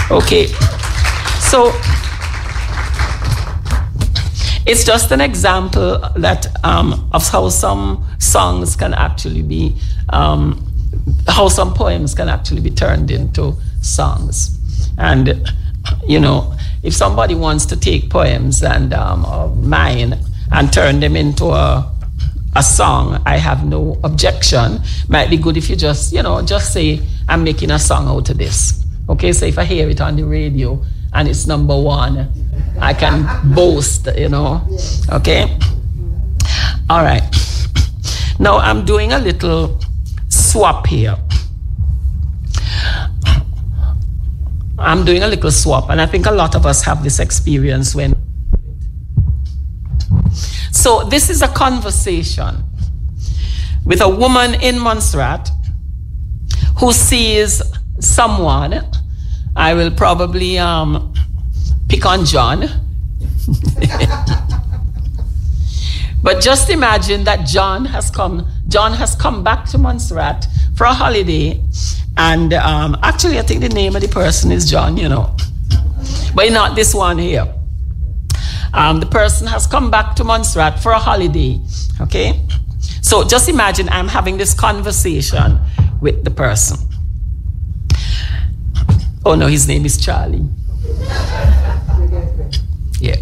Okay. So it's just an example that of how some songs can actually be, how some poems can actually be turned into songs. And, you know, if somebody wants to take poems and of mine and turn them into a song, I have no objection. Might be good if you just, you know, just say, I'm making a song out of this. Okay, so if I hear it on the radio and it's number one, I can boast, you know. Okay? All right. Now I'm doing a little swap here. I'm doing a little swap, and I think a lot of us have this experience when. So this is a conversation with a woman in Montserrat who sees someone. I will probably pick on John. But just imagine that John has come back to Montserrat for a holiday. And actually, I think the name of the person is John, you know. But not this one here. The person has come back to Montserrat for a holiday, okay? So just imagine I'm having this conversation with the person. Oh no, his name is Charlie. Yeah.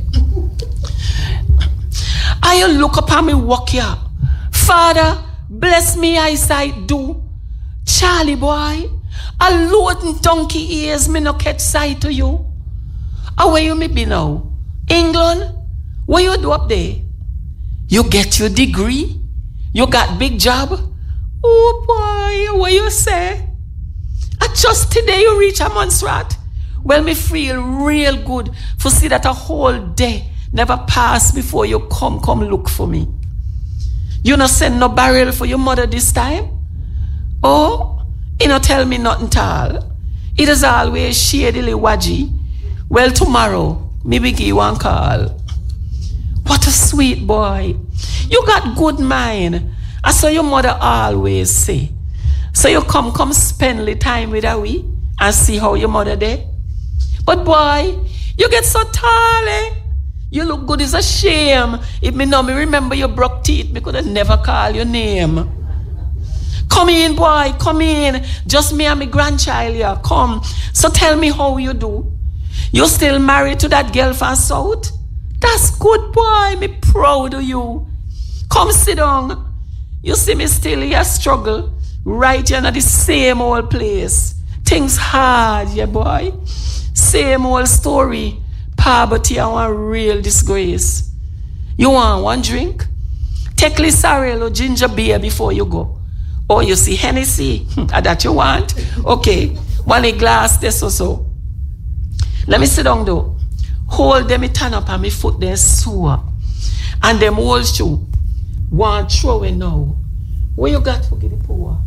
I look upon me walk here. Father, bless me eyesight do. Charlie boy, a loading donkey ears me no catch sight to you. Where you may be now? England? What you do up there? You get your degree? You got big job? Oh boy, what you say? Just today you reach a Montserrat. Well, me feel real good for see that a whole day never pass before you come look for me. You no send no barrel for your mother this time? Oh, you no tell me nothing tall. It is always shadily waji. Well, tomorrow, maybe give you one call. What a sweet boy. You got good mind. I saw your mother always say. So you come spend the time with her we and see how your mother there. But boy, you get so tall, eh? You look good, it's a shame. If me remember your broke teeth, me could have never call your name. Come in, boy, come in. Just me and my grandchild here, come. So tell me how you do. You still married to that girl from South? That's good, boy. Me proud of you. Come sit down. You see me still here struggle. Right here in the same old place. Things hard, yeah, boy. Same old story. Poverty and one real disgrace. You want one drink? Take Lissarel or ginger beer before you go. Or you see Hennessy. That you want? Okay. One glass, this or so. Let me sit down though. Hold them, me turn up and me foot there sore. And them old shoe. One throw away now. What you got for the poor?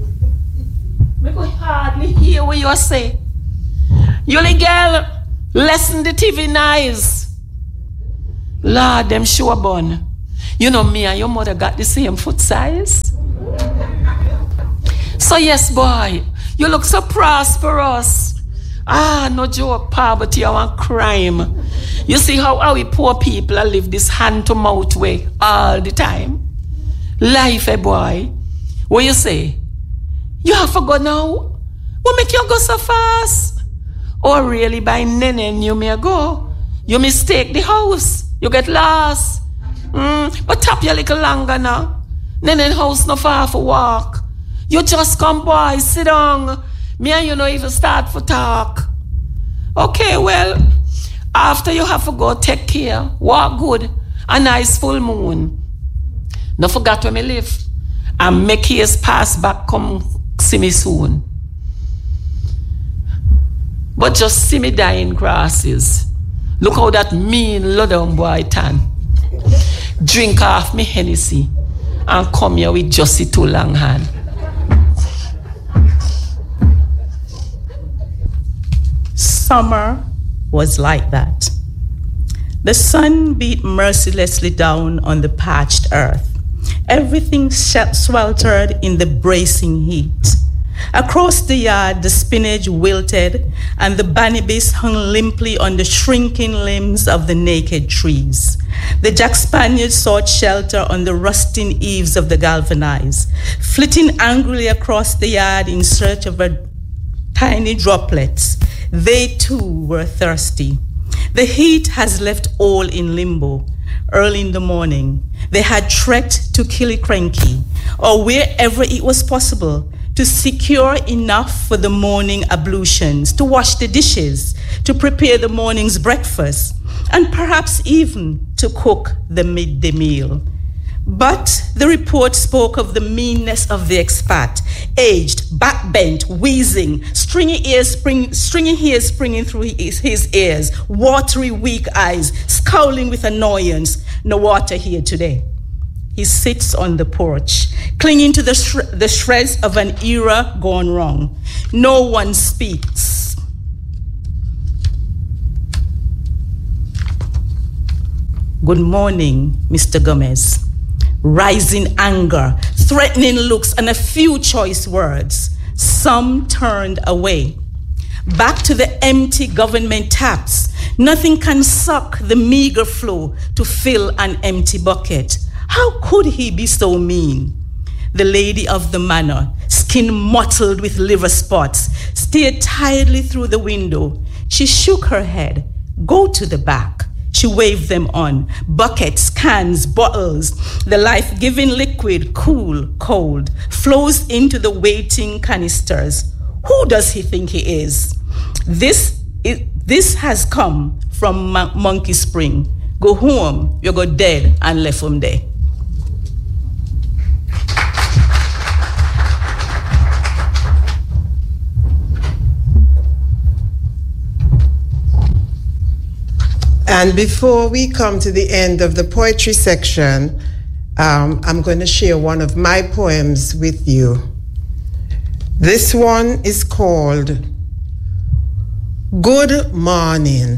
Me could hardly hear what you say. You little girl, lessen the TV nice. Lord, them sure bun. You know me and your mother got the same foot size. So yes, boy, you look so prosperous. No joke, poverty and crime. You see how we poor people live this hand-to-mouth way all the time. Life, boy. What you say? You have to go now? What make you go so fast? Or really by nenen you may go? You mistake the house. You get lost. But tap your little longer now. Nenen house no far for walk. You just come, boy, sit down. Me and you no even start for talk. Okay, well, after you have to go take care, walk good, a nice full moon. No forget where me live. And make years pass back, come see me soon. But just see me dying grasses. Look how that mean low down boy tan. Drink off me Hennessy and come here with Jussie two long hand. Summer was like that. The sun beat mercilessly down on the parched earth. Everything sweltered in the bracing heat. Across the yard, the spinach wilted, and the banibis hung limply on the shrinking limbs of the naked trees. The Jack Spaniards sought shelter on the rusting eaves of the galvanized, flitting angrily across the yard in search of tiny droplets. They too were thirsty. The heat has left all in limbo. Early in the morning, they had trekked to Killiecrankie, or wherever it was possible, to secure enough for the morning ablutions, to wash the dishes, to prepare the morning's breakfast, and perhaps even to cook the midday meal. But the report spoke of the meanness of the expat, aged, backbent, wheezing, stringy hairs springing through his ears, watery, weak eyes, scowling with annoyance. No water here today. He sits on the porch, clinging to the shreds of an era gone wrong. No one speaks. Good morning, Mr. Gomez. Rising anger, threatening looks, and a few choice words. Some turned away. Back to the empty government taps. Nothing can suck the meager flow to fill an empty bucket. How could he be so mean? The lady of the manor, skin mottled with liver spots, stared tiredly through the window. She shook her head. Go to the back. She waved them on. Buckets, cans, bottles. The life-giving liquid, cool, cold, flows into the waiting canisters. Who does he think he is? This has come from Monkey Spring. Go home, you go dead and left him there. And before we come to the end of the poetry section, I'm going to share one of my poems with you. This one is called Good Morning.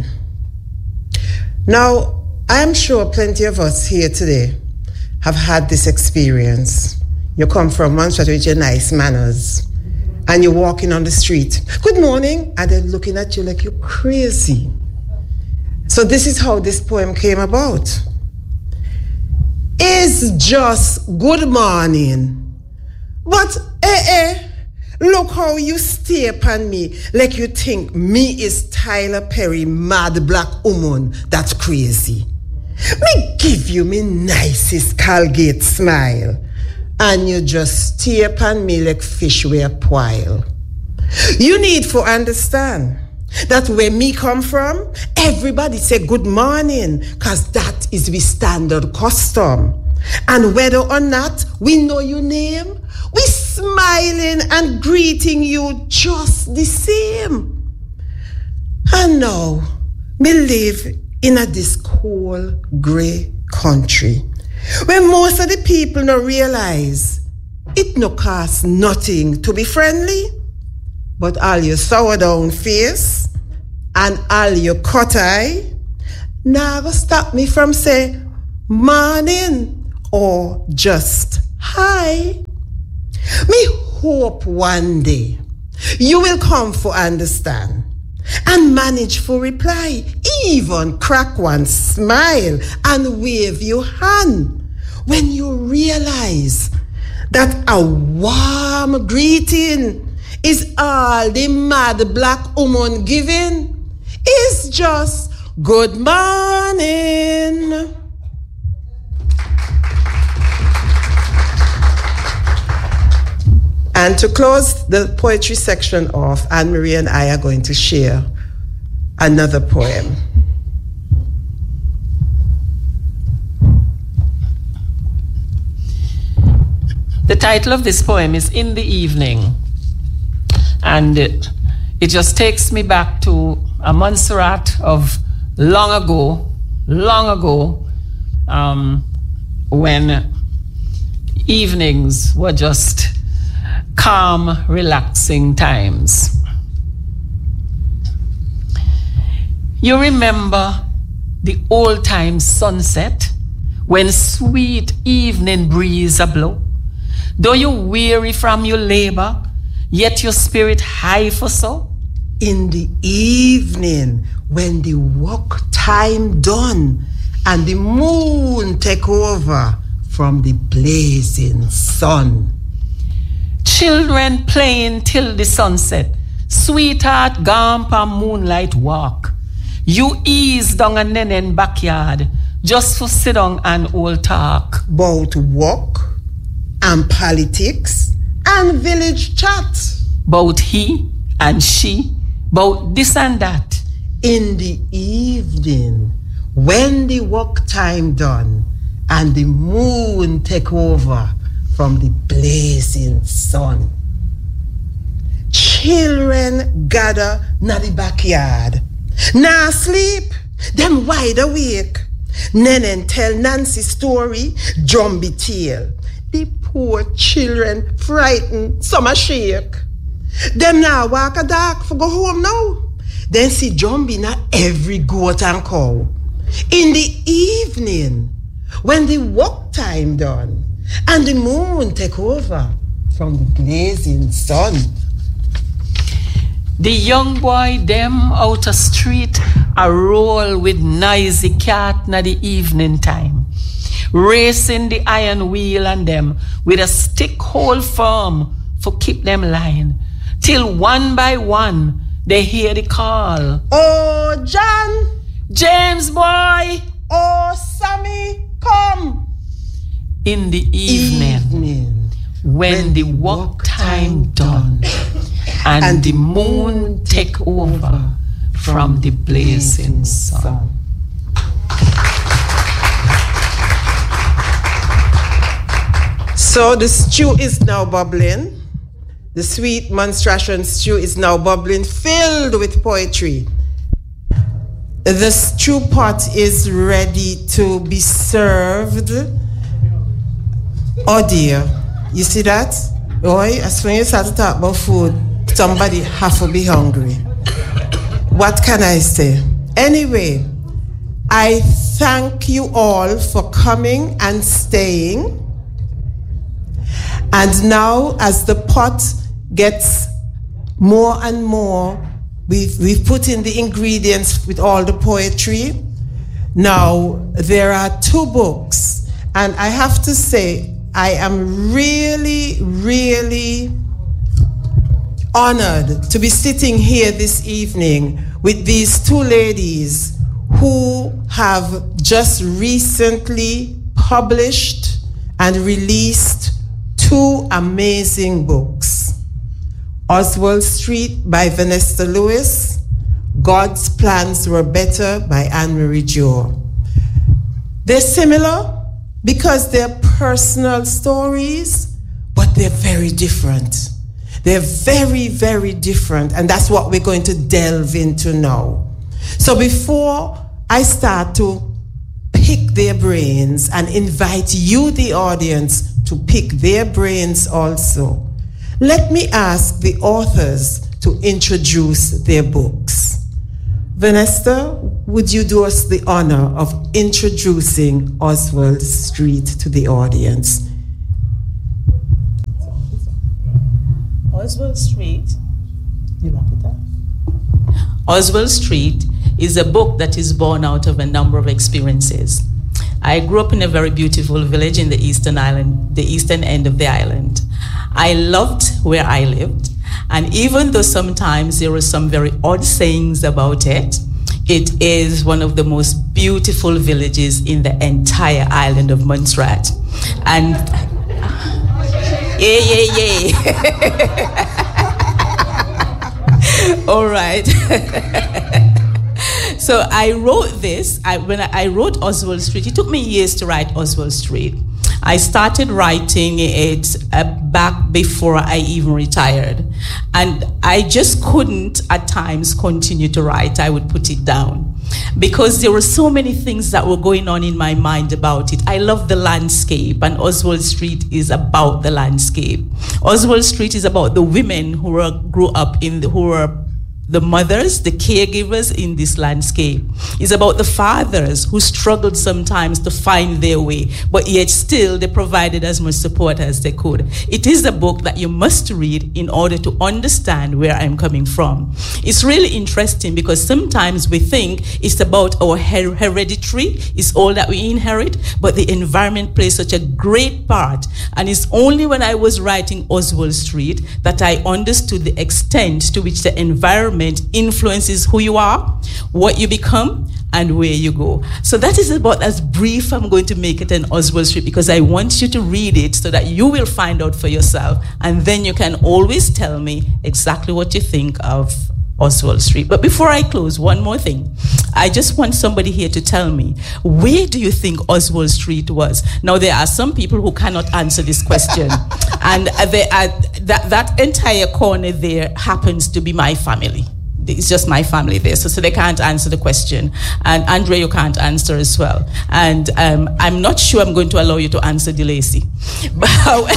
Now, I'm sure plenty of us here today have had this experience. You come from Montserrat with your nice manners, and you're walking on the street. Good morning, and they're looking at you like you're crazy. So this is how this poem came about. It's just good morning. But, look how you stare upon me like you think me is Tyler Perry, mad black woman that's crazy. Me give you me nicest Colgate smile, and you just stare upon me like fish with a poil. You need to understand that where me come from, everybody say good morning, because that is the standard custom. And whether or not we know your name, we smiling and greeting you just the same. And now, me live in this cold, grey country, where most of the people no realize it no cost nothing to be friendly. But all your sourdough face and all your cut eye never stop me from say morning or just hi. Me hope one day you will come for understand and manage for reply, even crack one smile and wave your hand when you realize that a warm greeting is all the mad black woman giving. Is just good morning. And to close the poetry section off, Anne-Marie and I are going to share another poem. The title of this poem is In the Evening. And it just takes me back to a Montserrat of long ago, when evenings were just calm, relaxing times. You remember the old-time sunset when sweet evening breeze a blow? Though you weary from your labor, yet your spirit high for so? In the evening, when the work time done, and the moon take over from the blazing sun. Children playing till the sunset, sweetheart gone pa moonlight walk. You ease down a nenen backyard, just for sit down and old talk. About work and politics and village chat. About he and she, about this and that. In the evening, when the work time done and the moon take over from the blazing sun. Children gather na the backyard. Nah sleep, them wide awake. Nenen tell Nancy story, Jumbie tale. The poor children frightened, some a shake. Them now walk a dark for go home now. Then see Jumbie na every goat and cow. In the evening, when the work time done, and the moon take over from the blazing sun. The young boy them out a street a roll with noisy cat na the evening time, racing the iron wheel and them with a stick hold firm for keep them line, till one by one they hear the call. Oh, John! James boy! Oh, Sammy, come! In the evening, when the work time done, and the moon take over from the blazing sun. So the stew is now bubbling. The sweet monstration stew is now bubbling, filled with poetry. The stew pot is ready to be served. Oh dear, you see that? Boy, as when you start to talk about food, somebody have to be hungry. What can I say? Anyway, I thank you all for coming and staying. And now, as the pot gets more and more, we've put in the ingredients with all the poetry. Now, there are 2 books, and I have to say, I am really, really honored to be sitting here this evening with these 2 ladies who have just recently published and released 2 amazing books. Oswald Street by Vanessa Lewis, God's Plans Were Better by Anne-Marie Jewell. They're similar because they're personal stories, but they're very different. They're very, very different, and that's what we're going to delve into now. So before I start to pick their brains and invite you, the audience, to pick their brains also, let me ask the authors to introduce their books. Vanessa, would you do us the honor of introducing Oswald Street to the audience? Oswald Street. Oswald Street is a book that is born out of a number of experiences. I grew up in a very beautiful village in the eastern end of the island. I loved where I lived, and even though sometimes there were some very odd sayings about it, it is one of the most beautiful villages in the entire island of Montserrat. And yeah. All right. So I wrote this, when I wrote Oswald Street, it took me years to write Oswald Street. I started writing it back before I even retired. And I just couldn't at times continue to write. I would put it down because there were so many things that were going on in my mind about it. I love the landscape, and Oswald Street is about the landscape. Oswald Street is about the women who were the mothers, the caregivers in this landscape. It's about the fathers who struggled sometimes to find their way, but yet still they provided as much support as they could. It is a book that you must read in order to understand where I'm coming from. It's really interesting because sometimes we think it's about our hereditary, it's all that we inherit, but the environment plays such a great part. And it's only when I was writing Oswald Street that I understood the extent to which the environment influences who you are, what you become, and where you go. So that is about as brief I'm going to make it in Oswald Street, because I want you to read it so that you will find out for yourself, and then you can always tell me exactly what you think of Oswald Street. But before I close, one more thing. I just want somebody here to tell me, where do you think Oswald Street was? Now, there are some people who cannot answer this question. And that entire corner there happens to be my family. It's just my family there, so they can't answer the question. And Andre, you can't answer as well. And I'm not sure I'm going to allow you to answer DeLacy. But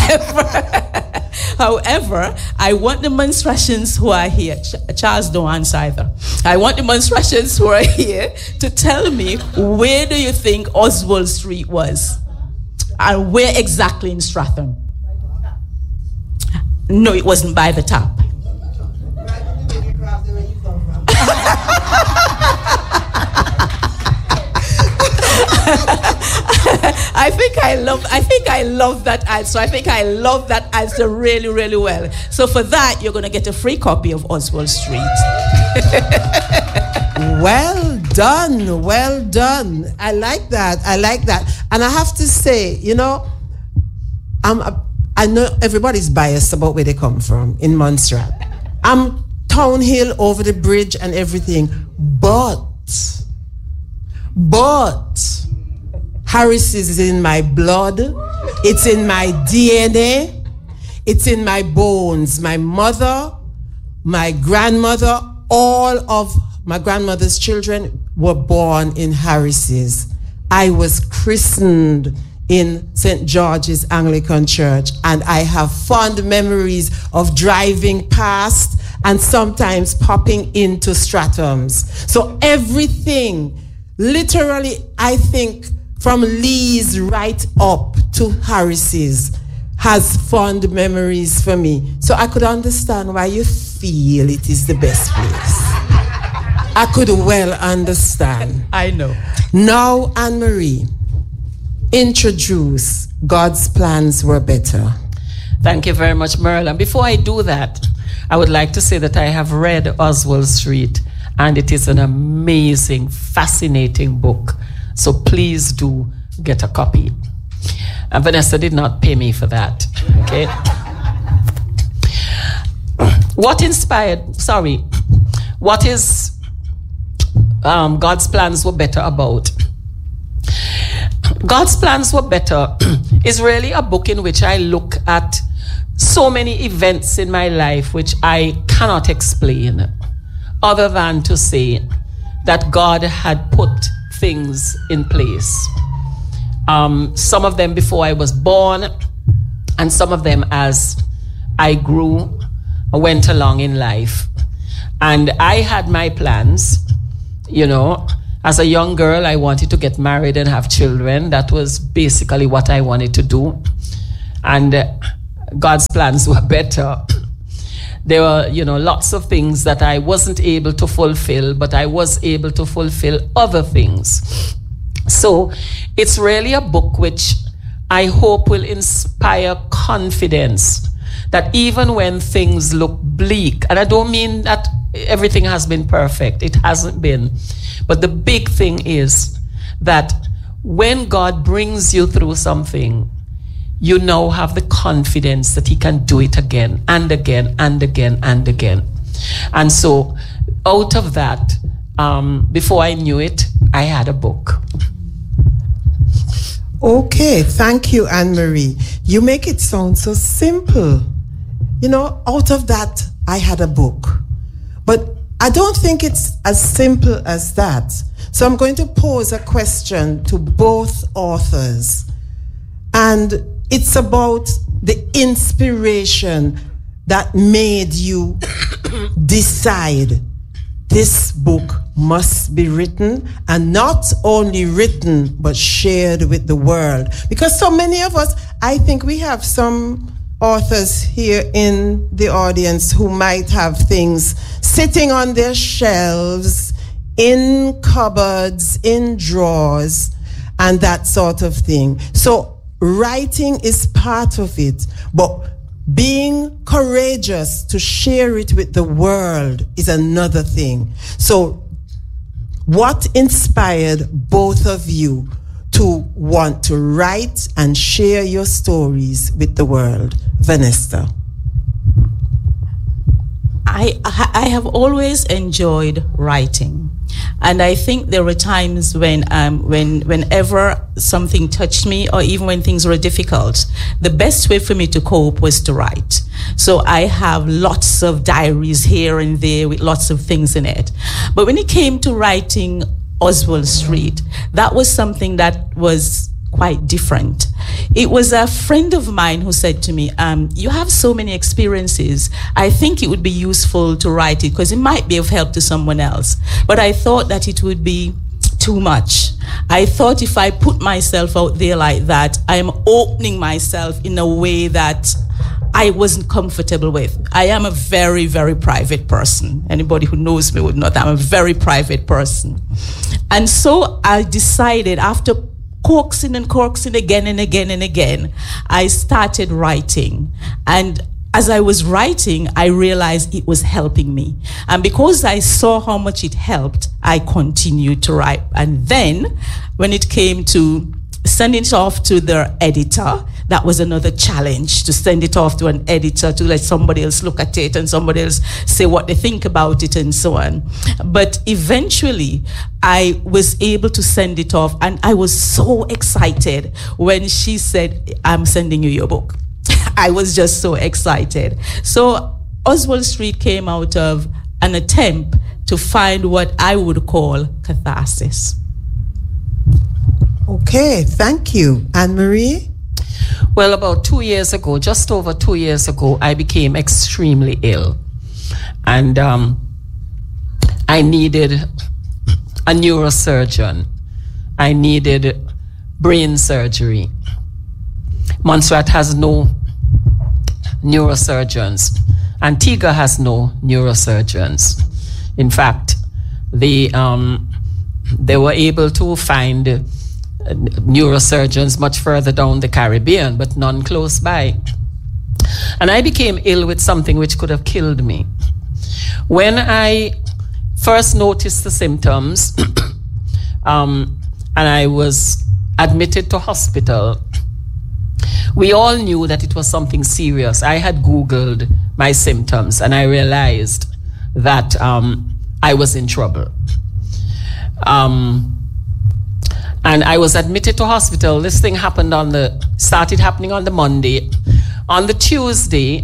however, I want the Monstratians who are here, Charles don't answer either. I want the Monstratians who are here to tell me, where do you think Oswald Street was? And where exactly in Stratham? No, it wasn't by the top. I think I love that answer. I think I love that answer really, really well. So for that, you're going to get a free copy of Oswald Street. Well done, well done. I like that. And I have to say, you know, I know everybody's biased about where they come from in Montserrat. I'm Town Hill, over the bridge and everything, but Harris is in my blood, it's in my DNA, it's in my bones. My mother, my grandmother, all of my grandmother's children were born in Harris's. I was christened in St. George's Anglican Church, and I have fond memories of driving past and sometimes popping into Stratham's. So everything, literally, I think, from Lee's right up to Harris's, has fond memories for me. So I could understand why you feel it is the best place. I could well understand. I know. Now, Anne-Marie, introduce God's Plans Were Better. Thank you very much, Merle. And before I do that, I would like to say that I have read Oswald Street, and it is an amazing, fascinating book. So please do get a copy. And Vanessa did not pay me for that, okay? What is God's Plans Were Better about? God's Plans Were Better is really a book in which I look at so many events in my life which I cannot explain, other than to say that God had put things in place. Some of them before I was born, and some of them as I grew, went along in life. And I had my plans, you know. As a young girl, I wanted to get married and have children. That was basically what I wanted to do. And God's plans were better. There were, you know, lots of things that I wasn't able to fulfill, but I was able to fulfill other things. So it's really a book which I hope will inspire confidence that even when things look bleak, and I don't mean that everything has been perfect, it hasn't been, but the big thing is that when God brings you through something, you now have the confidence that he can do it again and again and again and again. And so out of that, before I knew it, I had a book. Okay, thank you, Anne-Marie. You make it sound so simple. You know, out of that, I had a book. But I don't think it's as simple as that. So I'm going to pose a question to both authors. And it's about the inspiration that made you decide this book must be written, and not only written, but shared with the world. Because so many of us, I think we have some authors here in the audience who might have things sitting on their shelves, in cupboards, in drawers, and that sort of thing. So writing is part of it, but being courageous to share it with the world is another thing. So what inspired both of you to want to write and share your stories with the world? Vanessa. I have always enjoyed writing, and I think there were times whenever something touched me, or even when things were difficult, the best way for me to cope was to write. So I have lots of diaries here and there with lots of things in it. But when it came to writing Oswald Street, that was something that was quite different. It was a friend of mine who said to me, you have so many experiences, I think it would be useful to write it because it might be of help to someone else. But I thought that it would be too much. I thought if I put myself out there like that, I am opening myself in a way that I wasn't comfortable with. I am a very, very private person. Anybody who knows me would know that I'm a very private person. And so I decided, after coaxing again and again and again, I started writing. And as I was writing, I realized it was helping me. And because I saw how much it helped, I continued to write. And then when it came to sending it off to the editor, that was another challenge, to send it off to an editor, to let somebody else look at it and somebody else say what they think about it and so on. But eventually, I was able to send it off, and I was so excited when she said, I'm sending you your book. I was just so excited. So Oswald Street came out of an attempt to find what I would call catharsis. Okay, thank you. Anne-Marie? Well, about 2 years ago, just over 2 years ago, I became extremely ill. And I needed a neurosurgeon. I needed brain surgery. Montserrat has no neurosurgeons. Antigua has no neurosurgeons. In fact, they were able to find neurosurgeons much further down the Caribbean, but none close by. And I became ill with something which could have killed me. When I first noticed the symptoms, and I was admitted to hospital, we all knew that it was something serious. I had Googled my symptoms, and I realized that I was in trouble. And I was admitted to hospital. This thing started happening on the Monday. On the Tuesday,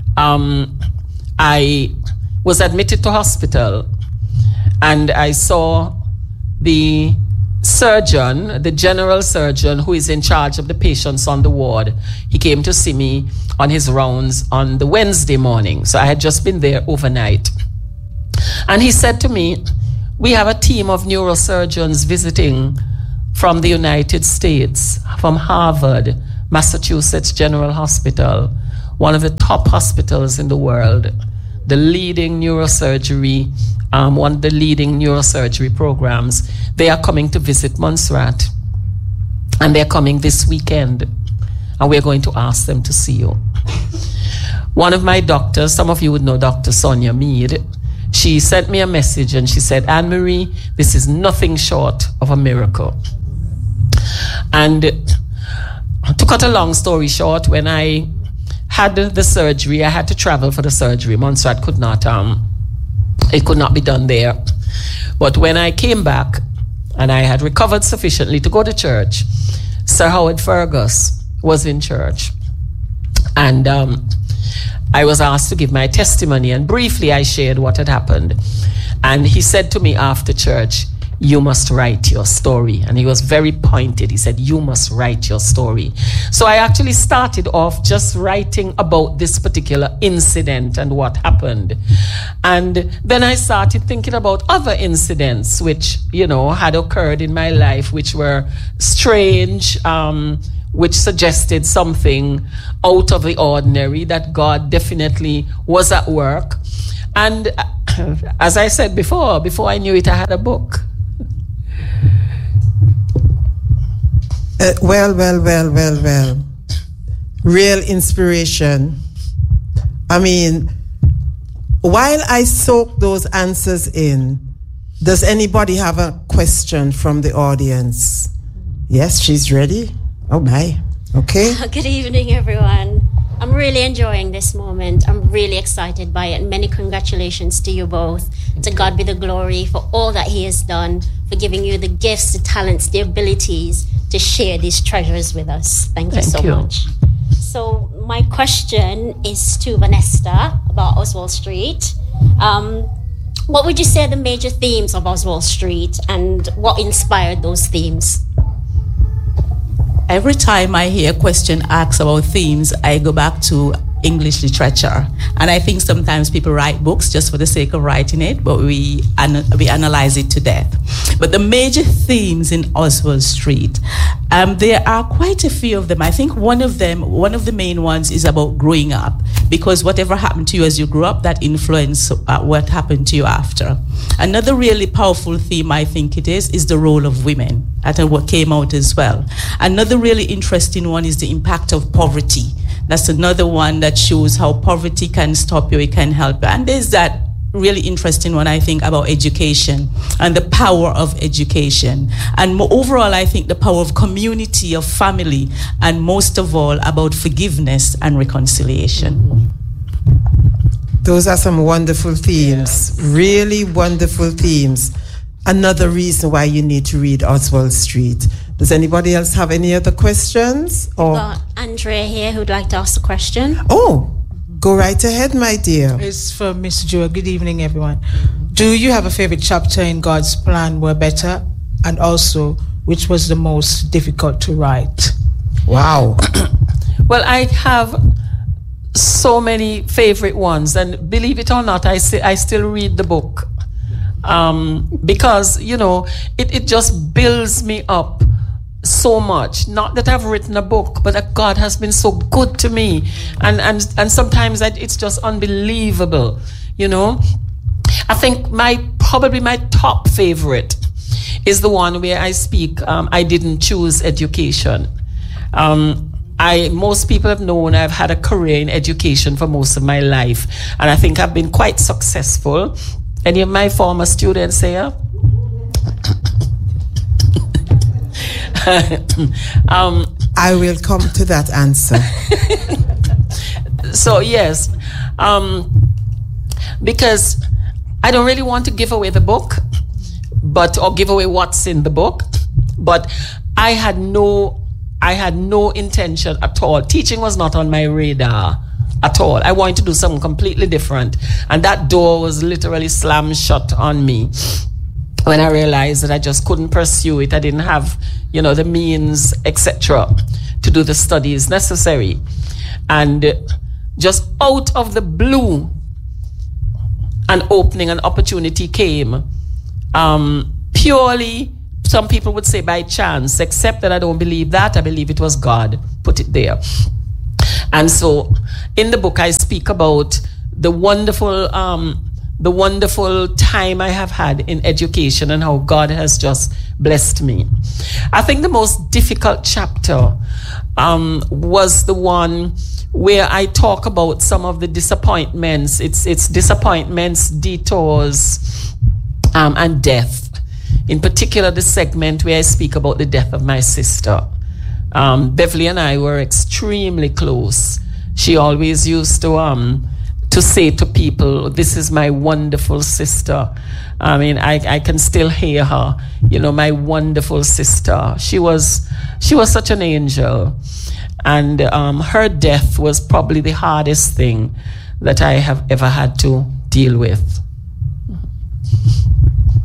I was admitted to hospital, and I saw the surgeon, the general surgeon who is in charge of the patients on the ward. He came to see me on his rounds on the Wednesday morning. So I had just been there overnight. And he said to me, we have a team of neurosurgeons visiting from the United States, from Harvard, Massachusetts General Hospital, one of the top hospitals in the world, the leading neurosurgery, one of the leading neurosurgery programs. They are coming to visit Montserrat, and they're coming this weekend, and we're going to ask them to see you. One of my doctors, some of you would know Dr. Sonia Mead, she sent me a message and she said, Anne-Marie, this is nothing short of a miracle. And to cut a long story short, when I had the surgery, I had to travel for the surgery. Montserrat could not, it could not be done there. But when I came back and I had recovered sufficiently to go to church, Sir Howard Fergus was in church. And I was asked to give my testimony, and briefly I shared what had happened. And he said to me after church, you must write your story. And he was very pointed. He said, you must write your story. So I actually started off just writing about this particular incident and what happened. And then I started thinking about other incidents which, had occurred in my life, which were strange, which suggested something out of the ordinary, that God definitely was at work. And as I said before I knew it, I had a book. Well. Real inspiration. I mean, while I soak those answers in, does anybody have a question from the audience? Yes, she's ready. Oh my. Okay. Good evening, everyone. I'm really enjoying this moment. I'm really excited by it. Many congratulations to you both. To God be the glory for all that He has done, for giving you the gifts, the talents, the abilities to share these treasures with us. Thank you so much. So my question is to Vanessa about Oswald Street. What would you say are the major themes of Oswald Street, and what inspired those themes? Every time I hear a question asked about themes, I go back to English literature. And I think sometimes people write books just for the sake of writing it, but we analyze it to death. But the major themes in Oswald Street, there are quite a few of them. I think one of the main ones is about growing up, because whatever happened to you as you grew up, that influenced what happened to you after. Another really powerful theme, I think it is the role of women. That's what came out as well. Another really interesting one is the impact of poverty. That's another one that shows how poverty can stop you, it can help you. And there's that really interesting one, I think, about education and the power of education. And overall, I think the power of community, of family, and most of all, about forgiveness and reconciliation. Those are some wonderful themes, really wonderful themes. Another reason why you need to read Oswald Street. Does anybody else have any other questions? Or We've got Andrea here who'd like to ask a question. Oh, go right ahead, my dear. It's for Miss Joy. Good evening, everyone. Do you have a favorite chapter in God's plan were better? And also, which was the most difficult to write? Wow. Well, I have so many favorite ones, and believe it or not, I still read the book. Because, it just builds me up so much. Not that I've written a book, but that God has been so good to me. And sometimes it's just unbelievable, I think probably my top favorite is the one where I speak, I didn't choose education. Most people have known I've had a career in education for most of my life. And I think I've been quite successful. Any of my former students here? I will come to that answer. So yes, because I don't really want to give away the book, or give away what's in the book, but I had no intention at all. Teaching was not on my radar at all. I wanted to do something completely different, and that door was literally slammed shut on me when I realized that I just couldn't pursue it. I didn't have, the means, etc., to do the studies necessary. And just out of the blue, an opening, an opportunity came. Purely, some people would say by chance, except that I don't believe that. I believe it was God put it there. And so in the book, I speak about the wonderful time I have had in education and how God has just blessed me. I think the most difficult chapter was the one where I talk about some of the disappointments. It's disappointments, detours, and death. In particular, the segment where I speak about the death of my sister. Beverly and I were extremely close. She always used to say to people, "This is my wonderful sister." I mean, I can still hear her, my wonderful sister. She was such an angel. And her death was probably the hardest thing that I have ever had to deal with.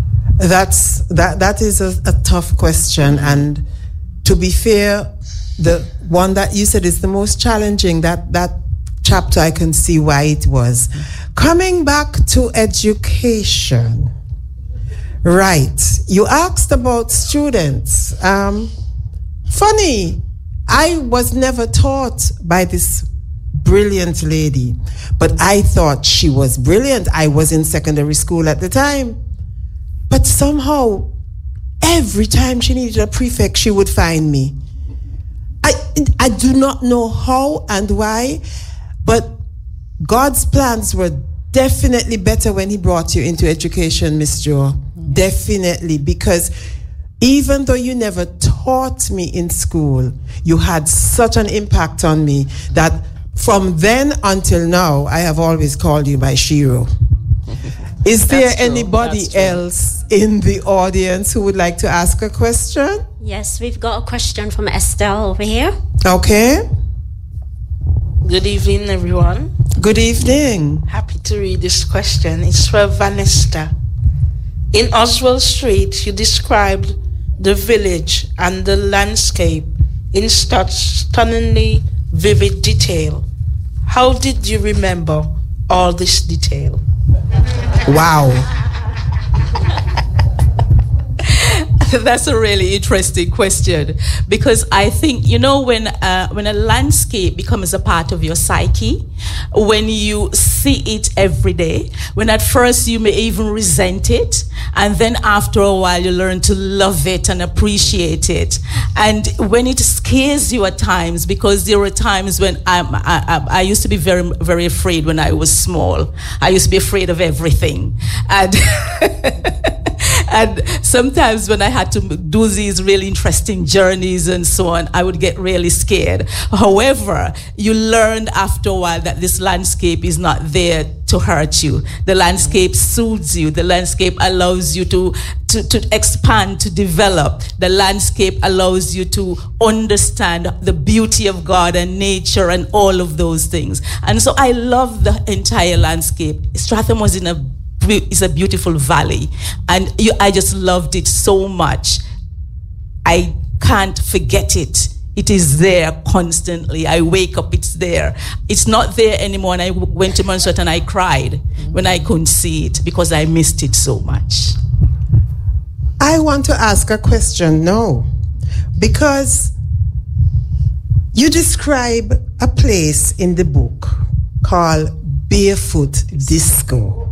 That is a tough question, and to be fair, the one that you said is the most challenging. That chapter, I can see why it was. Coming back to education, right? You asked about students. Funny, I was never taught by this brilliant lady, but I thought she was brilliant. I was in secondary school at the time. But somehow, every time she needed a prefect, she would find me. I do not know how and why, but God's plans were definitely better when he brought you into education, Miss Jo. Definitely, because even though you never taught me in school, you had such an impact on me that from then until now, I have always called you my Shiro. Is there anybody else in the audience who would like to ask a question? Yes, we've got a question from Estelle over here. Okay. Good evening, everyone. Good evening. Happy to read this question. It's for Vanessa. In Oswald Street, you described the village and the landscape in stunningly vivid detail. How did you remember all this detail? Wow. That's a really interesting question, because I think, you know, when a landscape becomes a part of your psyche, when you see it every day, when at first you may even resent it, and then after a while you learn to love it and appreciate it. And when it scares you at times, because there were times when I used to be very, very afraid when I was small. I used to be afraid of everything. And and sometimes when I had to do these really interesting journeys and so on, I would get really scared. However, you learn after a while that this landscape is not there to hurt you. The landscape soothes you. The landscape allows you to expand, to develop. The landscape allows you to understand the beauty of God and nature and all of those things. And so I love the entire landscape. Stratham was is a beautiful valley, and I just loved it so much. I can't forget it. It is there constantly. I wake up, it's there. It's not there anymore. And I went to Montserrat and I cried when I couldn't see it because I missed it so much. I want to ask a question now, because you describe a place in the book called Barefoot Disco.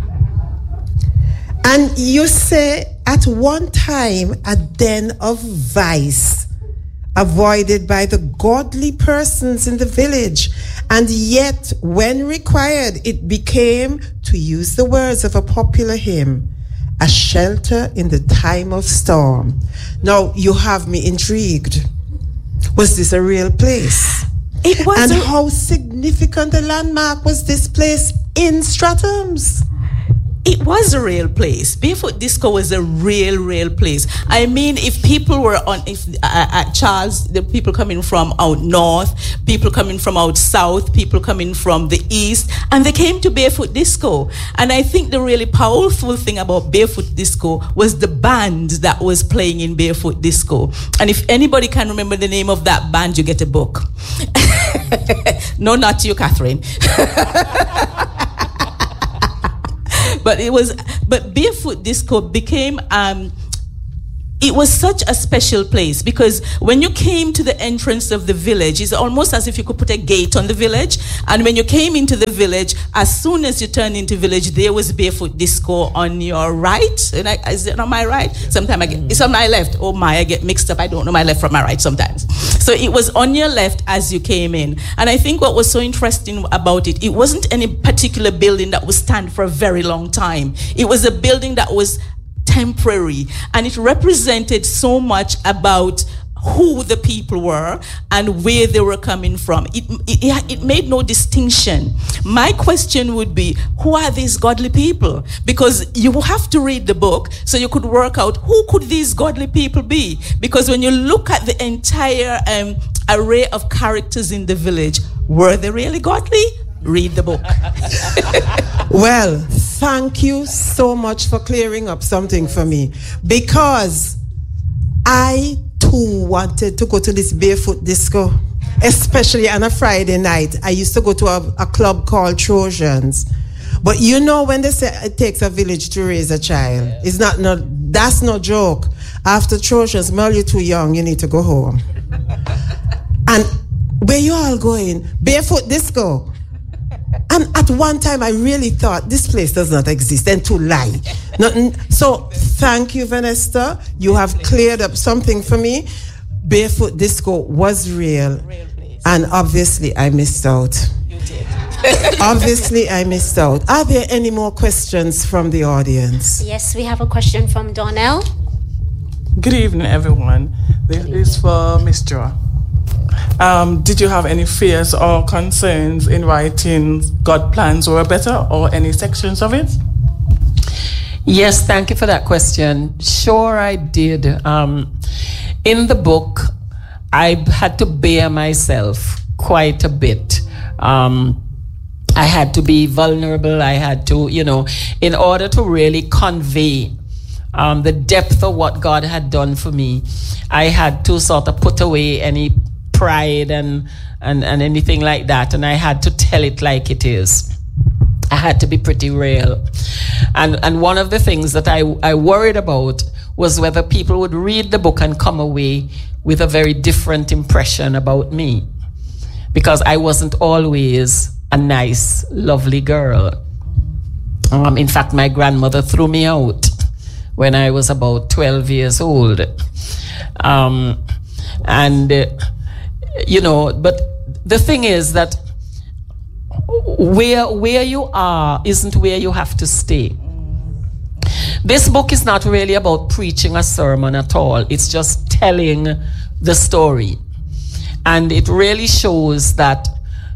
And you say at one time a den of vice avoided by the godly persons in the village, and yet when required it became, to use the words of a popular hymn, a shelter in the time of storm. Now you have me intrigued. Was this a real place? It was. And how significant a landmark was this place in Stratham's? It was a real place. Barefoot Disco was a real place. I mean, if people were Charles, the people coming from out north, people coming from out south, people coming from the east, and they came to Barefoot Disco. And I think the really powerful thing about Barefoot Disco was the band that was playing in Barefoot Disco. And if anybody can remember the name of that band, you get a book. No, not you, Catherine. But Barefoot Disco became, it was such a special place, because when you came to the entrance of the village, it's almost as if you could put a gate on the village. And when you came into the village, as soon as you turned into village, there was Barefoot Disco on your right. And is it on my right? Sometimes it's on my left. Oh my, I get mixed up. I don't know my left from my right sometimes. So it was on your left as you came in. And I think what was so interesting about it, it wasn't any particular building that would stand for a very long time. It was a building that was temporary, and it represented so much about who the people were and where they were coming from. It made no distinction. My question would be, who are these godly people? Because you have to read the book so you could work out who could these godly people be. Because when you look at the entire array of characters in the village, were they really godly? Read the book. Well, thank you so much for clearing up something for me, because I too wanted to go to this barefoot disco, especially on a Friday night. I used to go to a club called Trojans. But you know, when they say it takes a village to raise a child, it's that's no joke. After Trojans, Mel, you're too young, you need to go home. And where you all going? Barefoot disco. And at one time, I really thought this place does not exist, and to lie. So thank you, Vanessa. You have cleared up something for me. Barefoot disco was real, and obviously I missed out. You did. Obviously I missed out. Are there any more questions from the audience? Yes, we have a question from Donnell. Good evening, everyone. This is for Miss Jo. Did you have any fears or concerns in writing God Plans Were Better, or any sections of it? Yes, thank you for that question. Sure, I did. In the book, I had to bear myself quite a bit. I had to be vulnerable. I had to, in order to really convey the depth of what God had done for me, I had to sort of put away any pride and anything like that, and I had to tell it like it is. I had to be pretty real. And one of the things that I worried about was whether people would read the book and come away with a very different impression about me, because I wasn't always a nice, lovely girl. In fact, my grandmother threw me out when I was about 12 years old. But the thing is that where you are isn't where you have to stay. This book is not really about preaching a sermon at all. It's just telling the story. And it really shows that,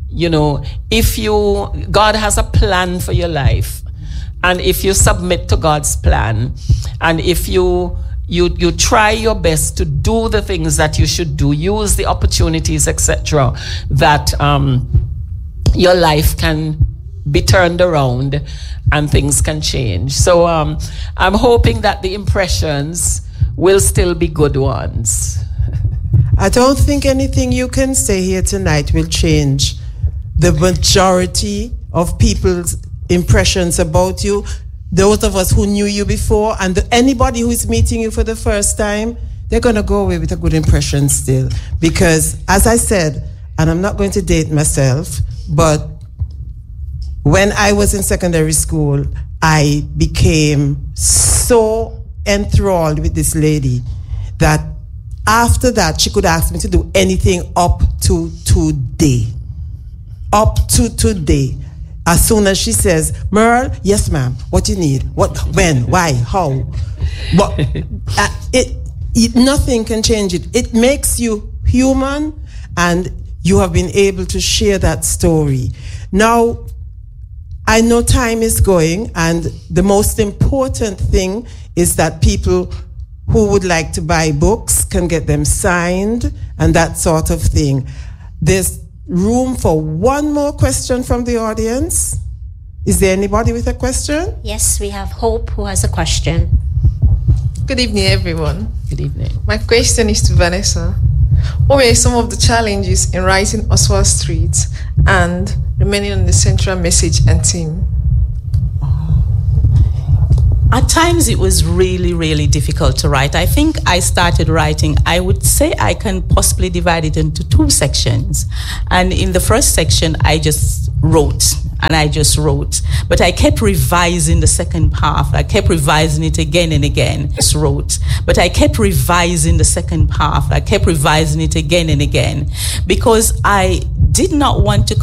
God has a plan for your life. And if you submit to God's plan, and if you try your best to do the things that you should do, use the opportunities, etc., that your life can be turned around and things can change. So I'm hoping that the impressions will still be good ones. I don't think anything you can say here tonight will change the majority of people's impressions about you. Those of us who knew you before, and anybody who is meeting you for the first time, they're going to go away with a good impression still. Because, as I said, and I'm not going to date myself, but when I was in secondary school, I became so enthralled with this lady that after that, she could ask me to do anything up to today. Up to today. As soon as she says, Merle, yes, ma'am, what you need? What, when, why, how? But nothing can change it. It makes you human, and you have been able to share that story. Now, I know time is going, and the most important thing is that people who would like to buy books can get them signed and that sort of thing. There's room for one more question from the audience. Is there anybody with a question? Yes, we have Hope who has a question. Good evening, everyone. Good evening. My question is to Vanessa. What were some of the challenges in writing Oswald Street and remaining on the central message and theme? At times it was really, really difficult to write. I think I started writing, I would say I can possibly divide it into two sections. And in the first section, I just wrote. But I kept revising the second half. I kept revising it again and again. Because I did not want to